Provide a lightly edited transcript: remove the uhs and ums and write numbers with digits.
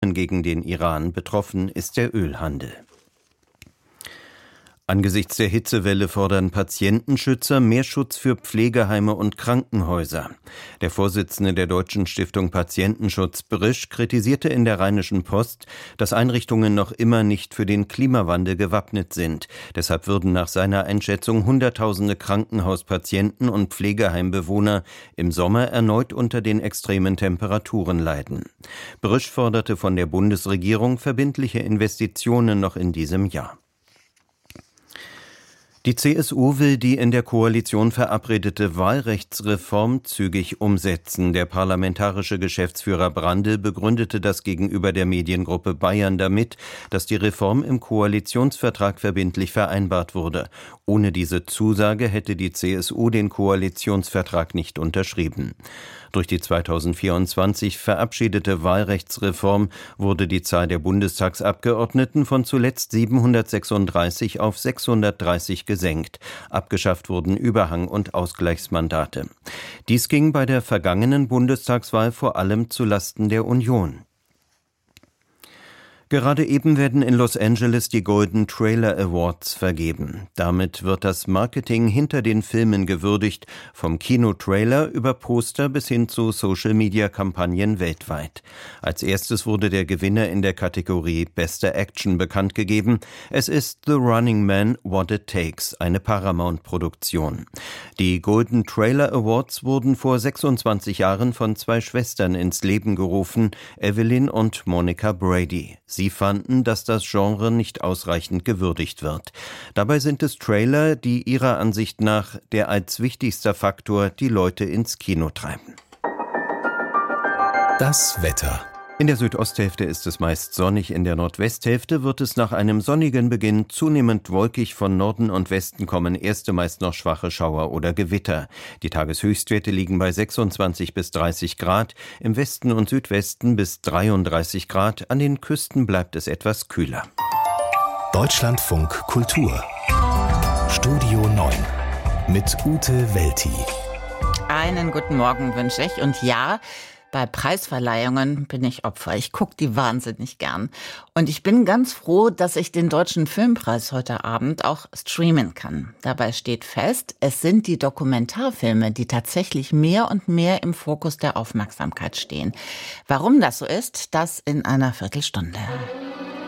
gegen den Iran. Betroffen ist der Ölhandel. Angesichts der Hitzewelle fordern Patientenschützer mehr Schutz für Pflegeheime und Krankenhäuser. Der Vorsitzende der Deutschen Stiftung Patientenschutz, Brisch, kritisierte in der Rheinischen Post, dass Einrichtungen noch immer nicht für den Klimawandel gewappnet sind. Deshalb würden nach seiner Einschätzung Hunderttausende Krankenhauspatienten und Pflegeheimbewohner im Sommer erneut unter den extremen Temperaturen leiden. Brisch forderte von der Bundesregierung verbindliche Investitionen noch in diesem Jahr. Die CSU will die in der Koalition verabredete Wahlrechtsreform zügig umsetzen. Der parlamentarische Geschäftsführer Brandl begründete das gegenüber der Mediengruppe Bayern damit, dass die Reform im Koalitionsvertrag verbindlich vereinbart wurde. Ohne diese Zusage hätte die CSU den Koalitionsvertrag nicht unterschrieben. Durch die 2024 verabschiedete Wahlrechtsreform wurde die Zahl der Bundestagsabgeordneten von zuletzt 736 auf 630 gesenkt. Abgeschafft wurden Überhang- und Ausgleichsmandate. Dies ging bei der vergangenen Bundestagswahl vor allem zulasten der Union. Gerade eben werden in Los Angeles die Golden Trailer Awards vergeben. Damit wird das Marketing hinter den Filmen gewürdigt, vom Kinotrailer über Poster bis hin zu Social-Media-Kampagnen weltweit. Als erstes wurde der Gewinner in der Kategorie Beste Action bekannt gegeben. Es ist The Running Man What It Takes, eine Paramount-Produktion. Die Golden Trailer Awards wurden vor 26 Jahren von zwei Schwestern ins Leben gerufen, Evelyn und Monica Brady. Sie fanden, dass das Genre nicht ausreichend gewürdigt wird. Dabei sind es Trailer, die ihrer Ansicht nach der als wichtigster Faktor die Leute ins Kino treiben. Das Wetter. In der Südosthälfte ist es meist sonnig, in der Nordwesthälfte wird es nach einem sonnigen Beginn zunehmend wolkig, von Norden und Westen kommen erste meist noch schwache Schauer oder Gewitter. Die Tageshöchstwerte liegen bei 26 bis 30 Grad, im Westen und Südwesten bis 33 Grad, an den Küsten bleibt es etwas kühler. Deutschlandfunk Kultur. Studio 9 mit Ute Welti. Einen guten Morgen wünsche ich und ja, bei Preisverleihungen bin ich Opfer. Ich gucke die wahnsinnig gern. Und ich bin ganz froh, dass ich den Deutschen Filmpreis heute Abend auch streamen kann. Dabei steht fest, es sind die Dokumentarfilme, die tatsächlich mehr und mehr im Fokus der Aufmerksamkeit stehen. Warum das so ist, das in einer Viertelstunde.